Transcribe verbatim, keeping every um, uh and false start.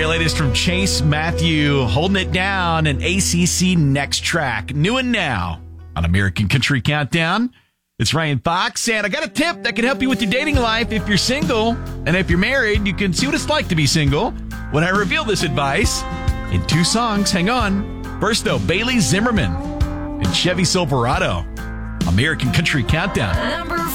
very latest from Chase Matthew, Holding It Down, and A C C Next Track. New and now on American Country Countdown. It's Ryan Fox, and I got a tip that can help you with your dating life if you're single. And if you're married, you can see what it's like to be single when I reveal this advice in two songs. Hang on. First, though, Bailey Zimmerman and Chevy Silverado. American Country Countdown. Number